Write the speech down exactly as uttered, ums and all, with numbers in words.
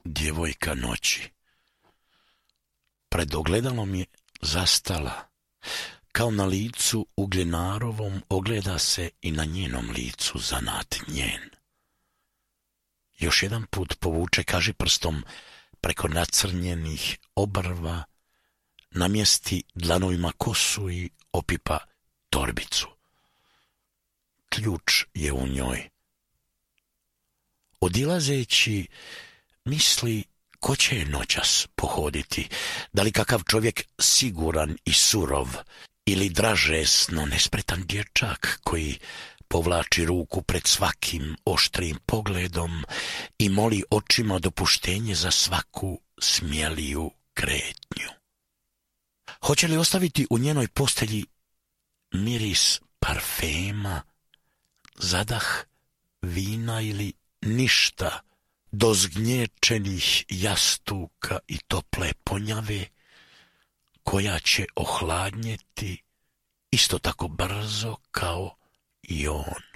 djevojka noći. Pred ogledalom je zastala. Kao na licu Ugljenarovom ogleda se i na njenom licu zanat njen. Još jedan put povuče kažiprstom preko nacrnjenih obrva, namjesti dlanovima kosu i opipa torbicu. Ključ je u njoj. Odilazeći misli ko će je noćas pohoditi, da li kakav čovjek siguran i surov, ili dražesno nespretan dječak koji povlači ruku pred svakim oštrim pogledom i moli očima dopuštenje za svaku smjeliju kretnju. Hoće li ostaviti u njenoj postelji miris parfema, zadah vina ili ništa do zgnječenih jastuka i tople ponjave, koja će ohladnjeti isto tako brzo kao i on.